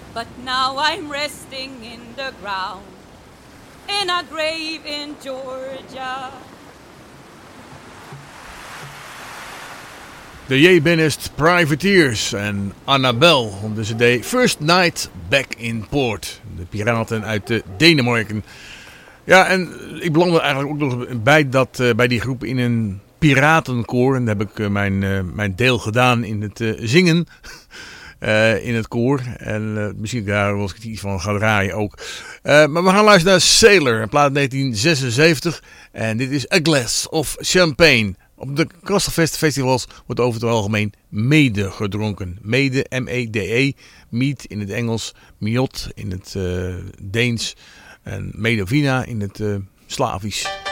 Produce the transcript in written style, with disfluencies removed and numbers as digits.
But now I'm resting in the ground, in a grave in Georgia. De J-Bennest Privateers en Annabelle op de cd First Night Back in Port. De piraten uit Denemarken. Ja, en ik belandde eigenlijk ook nog bij die groep in een piratenkoor. En daar heb ik mijn deel gedaan in het zingen in het koor. En misschien daar was ik iets van gaan draaien ook. Maar we gaan luisteren naar Sailor, een plaat 1976. En dit is A Glass of Champagne. Op de Crostalfest festivals wordt over het algemeen mede gedronken. Mede, M-E-D-E, mead in het Engels, miot in het Deens en medovina in het Slavisch.